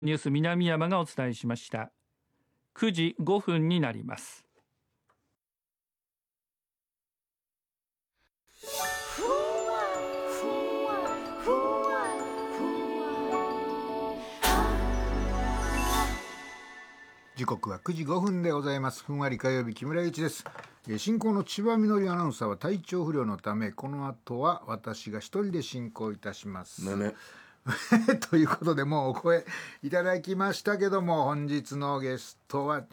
ニュース南山がお伝えしました。9時5分になります。 時刻は9時5分でございます。ふんわり火曜日、木村祐一です。進行の千葉みのりアナウンサーは体調不良のため、この後は私が一人で進行いたします。ということで、もうお声いただきましたけども、本日のゲストは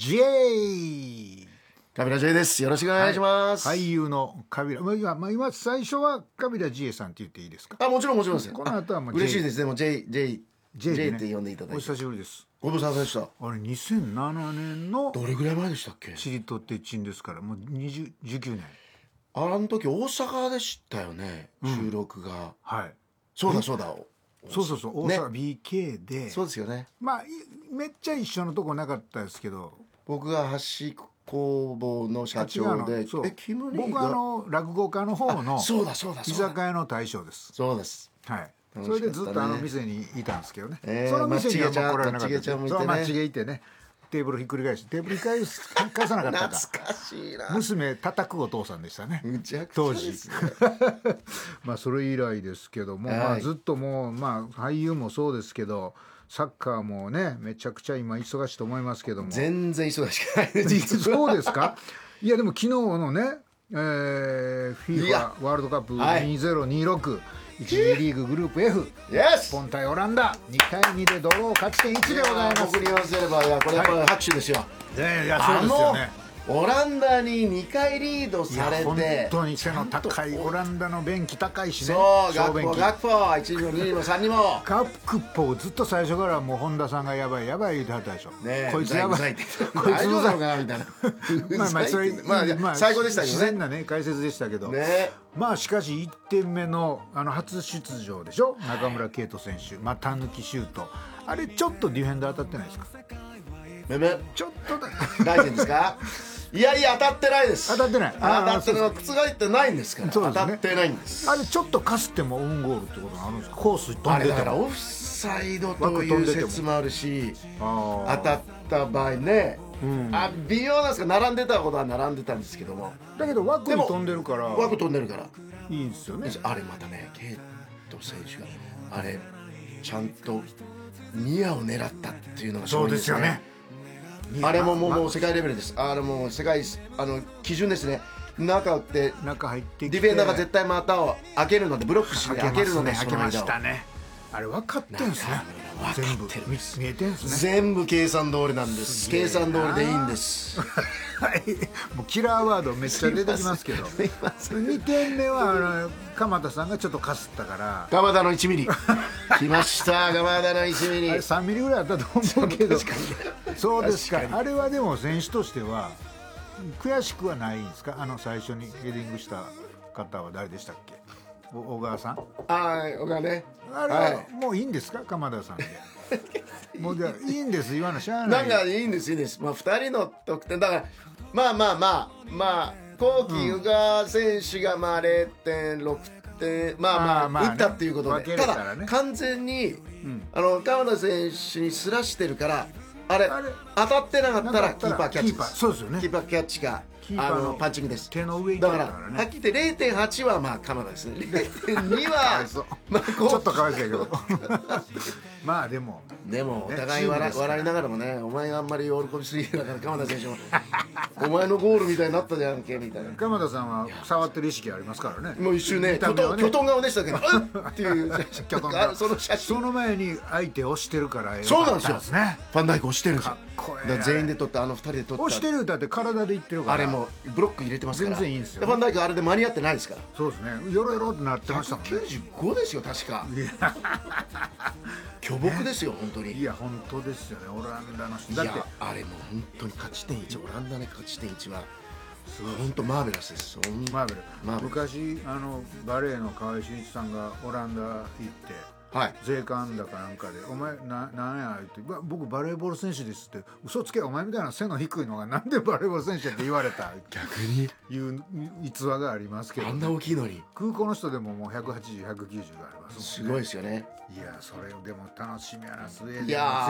J カビラ J です。よろしくお願いします。 俳優のカビラ、今最初はカビラ J さんって言っていいですか？ もちろんですよ。 この後はもう J、嬉しいです。でも J って呼んでいただいて、 お久しぶりです。 ご無沙汰でした。 あれ2007年のどれぐらい前でしたっけ？ チリと鉄鎮ですから、もう19年。 あの時大阪でしたよね、収録が。 はい。 そうだそう大阪 BK で。 そうですよね。 めっちゃ一緒のとこなかったですけど、 僕が橋工房の社長で、 僕は落語家の方の居酒屋の大将です。 そうです。 はい。それでずっと店にいたんですけどね。 その店にはもう来られなかった。 ちげちゃんもいてね。 まちげいてね。テーブルひっくり返さなかったか。 懐かしいな。 娘叩くお父さんでしたね。 当時。 それ以来ですけども、ずっともう俳優もそうですけど、サッカーもねめちゃくちゃ今忙しいと思いますけども。 全然忙しくないです。 そうですか？いやでも昨日のね、FIFA ワールドカップ2026、1次リーググループ F、日本対オランダ2対2でドロー、勝ち点1でございます。 僕に言わせれば、これやっぱり拍手ですよ。 そうですよね。 オランダに2回リードされて、 本当に背の高いオランダの便器高いしね。 ガクポ1にも2にも3にもガクポをずっと最初からもう本田さんがやばい言ってはったでしょ。こいつやばい、 こいつのかなみたいな。 それ最高でしたけどね。 自然なね解説でしたけど、しかし1点目の初出場でしょ、中村敬斗選手、股抜きシュート、あれちょっとディフェンダー当たってないですか？ちょっとだ大丈夫ですか？いや当たってないです。 当たってない。 当たってるのは覆ってないんですから。当たってないんです。 あれちょっとかすってもオウンゴールってことがあるんですか？コース飛んでても。 だからオフサイドという説もあるし、当たった場合ね、微妙なんですか、並んでたことは並んでたんですけども、 だけど枠に飛んでるからいいんですよね。 あれまたね、ケイト選手があれちゃんとニアを狙ったっていうのがすごいんですよね。あれももう世界レベルです。あれも世界基準ですね。中入ってディフェンダーが絶対股を開けるので、ブロックして開けるので、 開けましたね。あれ分かってんすね。全部見えてんすね。 全部計算通りなんです。計算通りでいいんです。 もうキラーワードめっちゃ出てきますけど、2点目は鎌田さんがちょっとかすったから、 鎌田の1ミリ来ました。鎌田の1ミリ、 あれ3ミリぐらいあったと思うけどそうですか。あれはでも選手としては悔しくはないんですか？最初にヘディングした方は誰でしたっけ？小川さん。 小川ね。 あれはもういいんですか？鎌田さんでもうじゃいいんです、言わなしゃあない。 なんかいいんです。2人の得点だから、幸喜宇賀選手が0.6点打ったっていうことで、ただ完全に鎌田選手にすらしてるから、あれ当たってなかったらキーパーキャッチです。 そうですよね。 キーパーキャッチかパンチングです。 手の上にだからはっきり言って 0.8 は鎌田ですね。0.2 はちょっとかわいそうやけどでもお互い笑いながらもね、お前があんまり喜びすぎるから鎌田選手もお前のゴールみたいになったじゃんけみたいな。 鎌田さんは触ってる意識ありますからね。 もう一瞬ね、キョトン顔でしたけどっていうその前に相手押してるから。 そうなんですよ。ファンダイク押してるんですよ。全員で取った、2人で取った。 押してるだって体でいってるから。 あれもブロック入れてますから全然いいんですよ。 ファンダイクあれで間に合ってないですから。 そうですね。よろってなってましたもんね。 195ですよ確か。巨木ですよ本当に。 いや本当ですよね。オランダの人だってあれも本当に勝ち点1、オランダの勝ち点1は本当マーベラスです。 マーベル。昔バレエの河合俊一さんがオランダ行ってはい、 税関だかなんかで「お前なんや?」って「僕バレーボール選手です」って「嘘つけお前みたいな背の低いのがなんでバレーボール選手って言われた」 逆にいう逸話がありますけど、ね、 あんな大きいのに空港の人でももう180、190がありますもんね。 すごいですよね。 いやそれでも楽しみやなスウェーデン。 いや